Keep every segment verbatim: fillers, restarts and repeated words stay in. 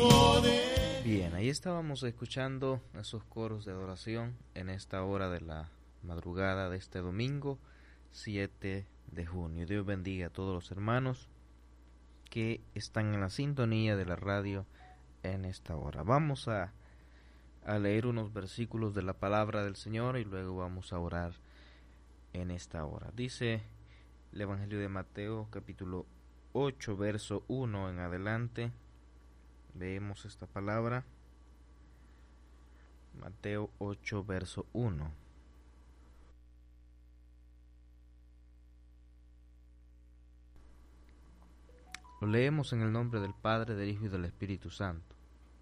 Bien, ahí estábamos escuchando esos coros de adoración en esta hora de la madrugada de este domingo siete de junio. Dios bendiga a todos los hermanos que están en la sintonía de la radio en esta hora. Vamos a, a leer unos versículos de la palabra del Señor y luego vamos a orar en esta hora. Dice el Evangelio de Mateo, capítulo ocho, verso uno en adelante. Leemos esta palabra. Mateo ocho, verso uno. Lo leemos en el nombre del Padre, del Hijo y del Espíritu Santo.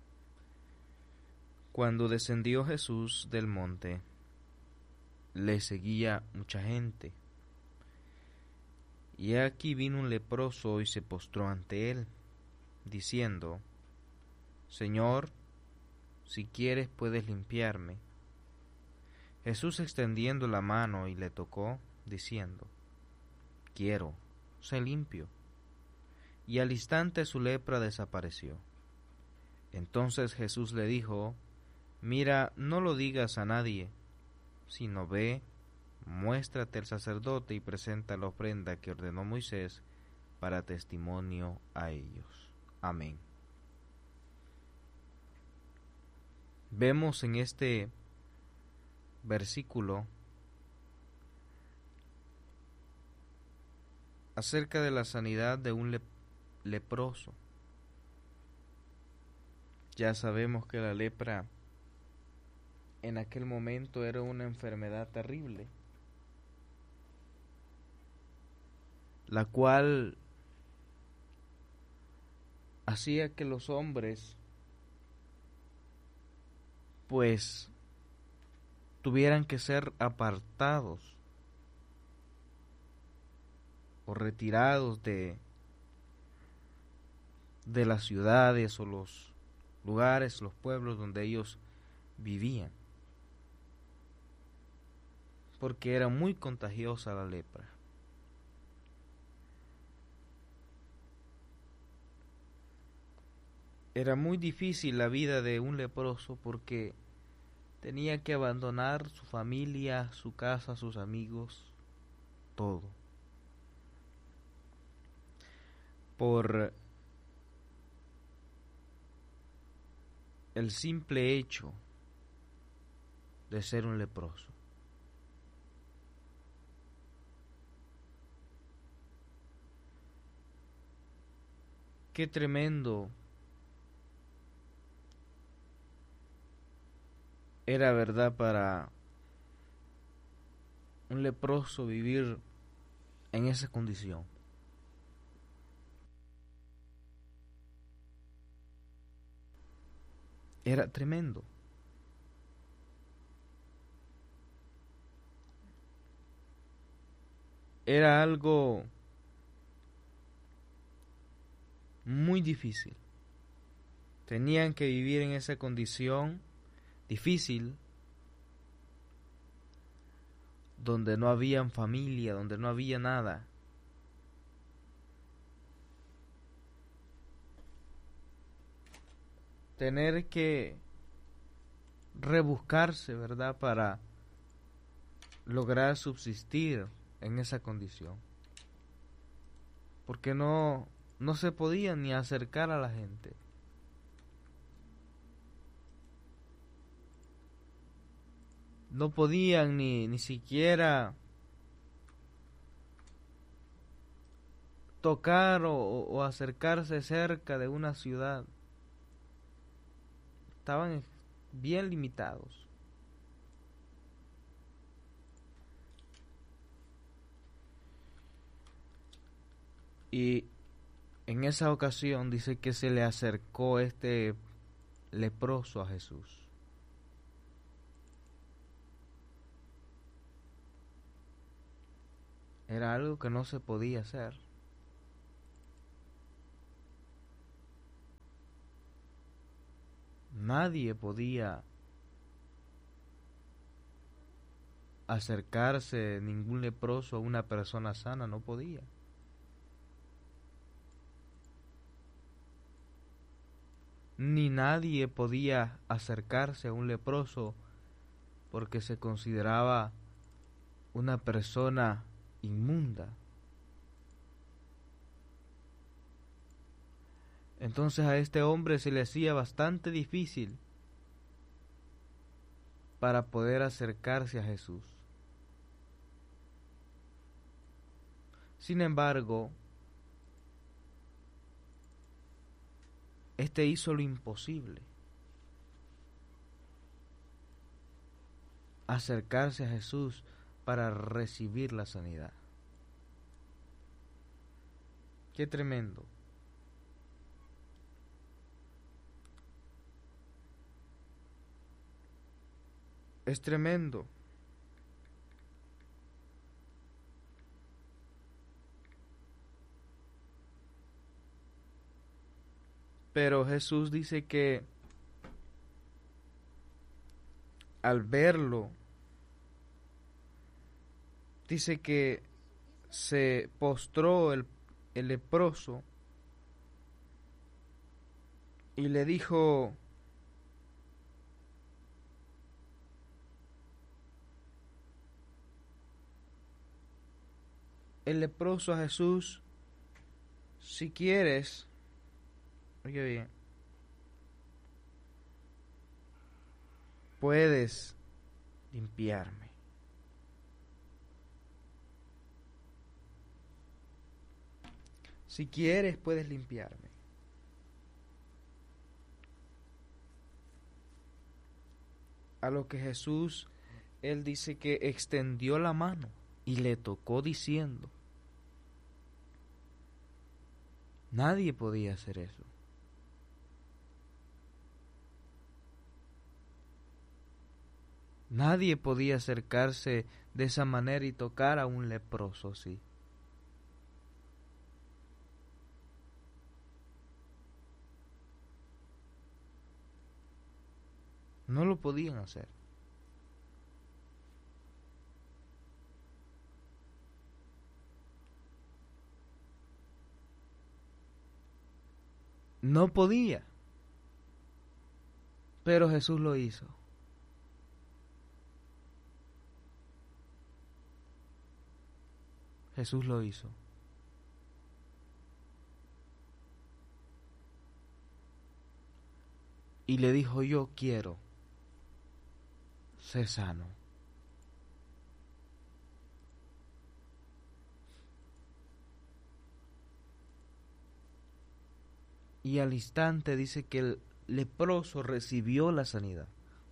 Cuando descendió Jesús del monte, le seguía mucha gente. Y aquí vino un leproso y se postró ante él, diciendo: Señor, si quieres puedes limpiarme. Jesús, extendiendo la mano, y le tocó, diciendo: Quiero, sé limpio. Y al instante su lepra desapareció. Entonces Jesús le dijo: Mira, no lo digas a nadie, sino ve, muéstrate al sacerdote y presenta la ofrenda que ordenó Moisés para testimonio a ellos. Amén. Vemos en este versículo acerca de la sanidad de un le- leproso. Ya sabemos que la lepra en aquel momento era una enfermedad terrible, la cual hacía que los hombres pues tuvieran que ser apartados o retirados de, de las ciudades o los lugares, los pueblos donde ellos vivían, porque era muy contagiosa la lepra. Era muy difícil la vida de un leproso porque tenía que abandonar su familia, su casa, sus amigos, todo, por el simple hecho de ser un leproso. Qué tremendo era, verdad, para un leproso vivir en esa condición. Era tremendo. Era algo muy difícil. Tenían que vivir en esa condición difícil, donde no había familia, donde no había nada. Tener que rebuscarse, ¿verdad?, para lograr subsistir en esa condición, porque no, no se podía ni acercar a la gente. No podían ni, ni siquiera tocar o, o acercarse cerca de una ciudad. Estaban bien limitados. Y en esa ocasión dice que se le acercó este leproso a Jesús. Era algo que no se podía hacer. Nadie podía acercarse, ningún leproso a una persona sana, no podía. ni nadie podía acercarse a un leproso porque se consideraba una persona inmunda. Entonces a este hombre se le hacía bastante difícil para poder acercarse a Jesús. Sin embargo, este hizo lo imposible: acercarse a Jesús para recibir la sanidad. ¡Qué tremendo! Es tremendo. Pero Jesús dice que al verlo, dice que se postró el, el leproso y le dijo: el leproso a Jesús, si quieres, oye bien, puedes limpiarme. Si quieres, puedes limpiarme. A lo que Jesús, él dice que extendió la mano y le tocó diciendo: nadie podía hacer eso. Nadie podía acercarse de esa manera y tocar a un leproso así. No lo podían hacer. No podía. Pero Jesús lo hizo. Jesús lo hizo. Y le dijo: yo quiero ser sano. Y al instante dice que el leproso recibió la sanidad.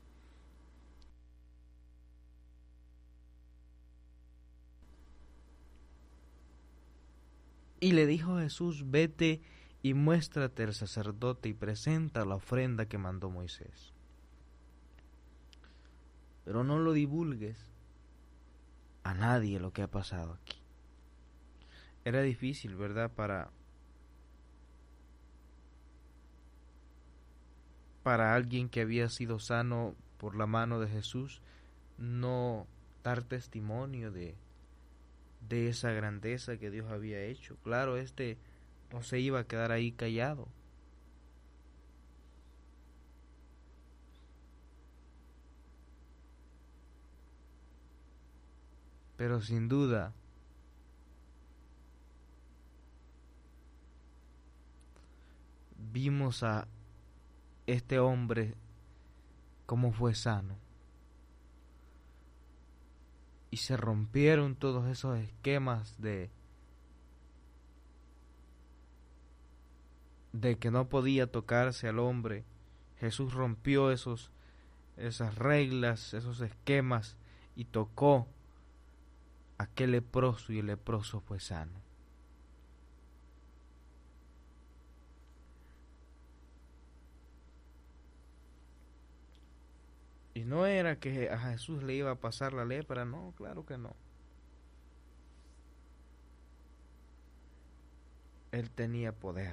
Y le dijo Jesús: vete y muéstrate al sacerdote y presenta la ofrenda que mandó Moisés. Pero no lo divulgues a nadie lo que ha pasado aquí. Era difícil, ¿verdad? Para, para alguien que había sido sano por la mano de Jesús, no dar testimonio de, de esa grandeza que Dios había hecho. Claro, este no se iba a quedar ahí callado. Pero sin duda, vimos a este hombre cómo fue sano. Y se rompieron todos esos esquemas de de que no podía tocarse al hombre. Jesús rompió esos esas reglas, esos esquemas, y tocó a aquel leproso, y el leproso fue sano. Y no era que a Jesús le iba a pasar la lepra, no, claro que no. Él tenía poder,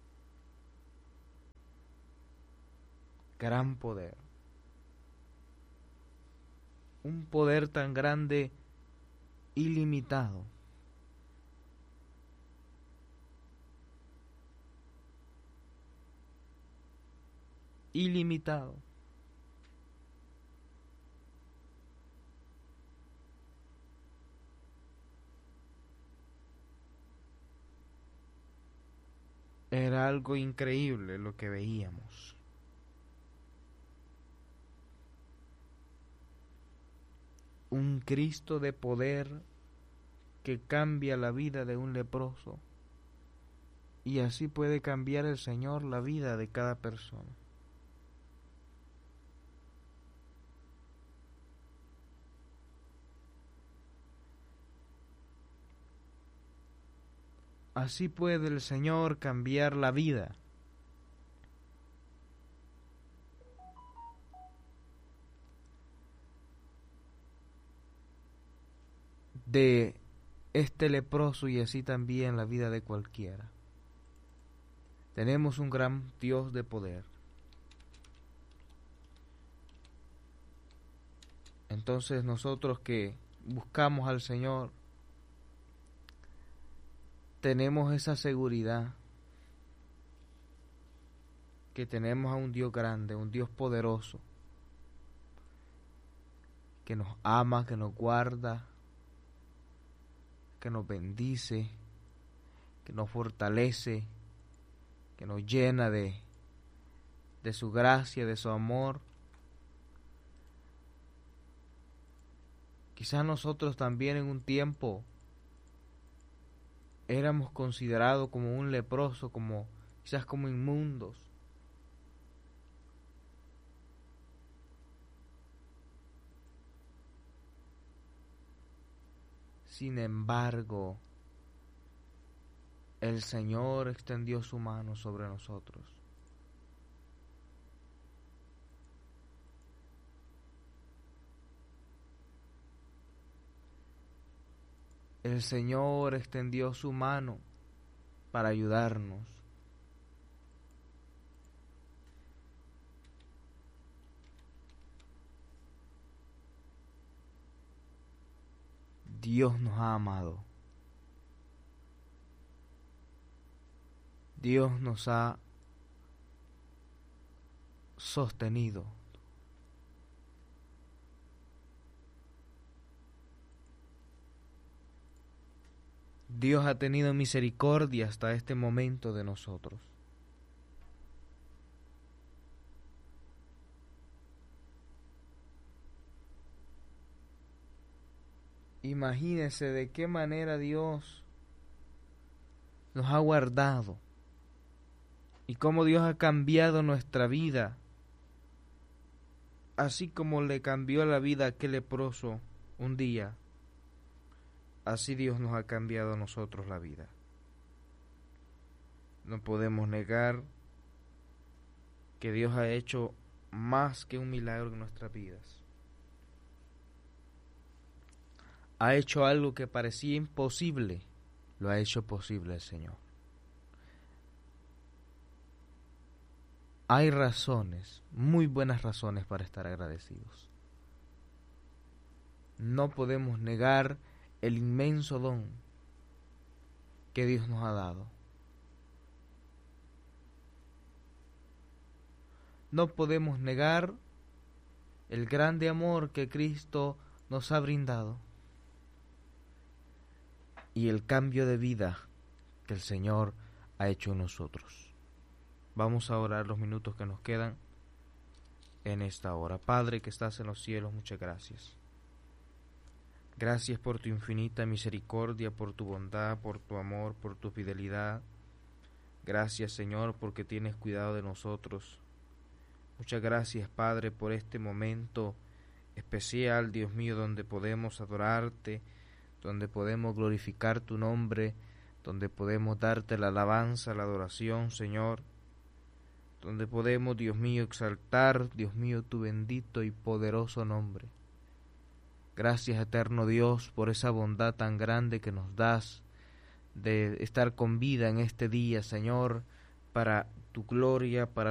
gran poder, un poder tan grande, ilimitado, ilimitado. Era algo increíble lo que veíamos. Un Cristo de poder que cambia la vida de un leproso, y así puede cambiar el Señor la vida de cada persona. Así puede el Señor cambiar la vida de este leproso y así también la vida de cualquiera. Tenemos un gran Dios de poder. Entonces nosotros que buscamos al Señor, tenemos esa seguridad que tenemos a un Dios grande, un Dios poderoso, que nos ama, que nos guarda, que nos bendice, que nos fortalece, que nos llena de, de su gracia, de su amor. Quizás nosotros también en un tiempo éramos considerados como un leproso, como quizás como inmundos. Sin embargo, el Señor extendió su mano sobre nosotros. El Señor extendió su mano para ayudarnos. Dios nos ha amado. Dios nos ha sostenido. Dios ha tenido misericordia hasta este momento de nosotros. Imagínese de qué manera Dios nos ha guardado y cómo Dios ha cambiado nuestra vida, así como le cambió la vida a aquel leproso un día. Así Dios nos ha cambiado a nosotros la vida. No podemos negar que Dios ha hecho más que un milagro en nuestras vidas. Ha hecho algo que parecía imposible, lo ha hecho posible el Señor. Hay razones, muy buenas razones para estar agradecidos. No podemos negar el inmenso don que Dios nos ha dado. No podemos negar el grande amor que Cristo nos ha brindado y el cambio de vida que el Señor ha hecho en nosotros. Vamos a orar los minutos que nos quedan en esta hora. Padre que estás en los cielos, muchas gracias. Gracias por tu infinita misericordia, por tu bondad, por tu amor, por tu fidelidad. Gracias, Señor, porque tienes cuidado de nosotros. Muchas gracias, Padre, por este momento especial, Dios mío, donde podemos adorarte, donde podemos glorificar tu nombre, donde podemos darte la alabanza, la adoración, Señor, donde podemos, Dios mío, exaltar, Dios mío, tu bendito y poderoso nombre. Gracias, eterno Dios, por esa bondad tan grande que nos das de estar con vida en este día, Señor, para tu gloria, para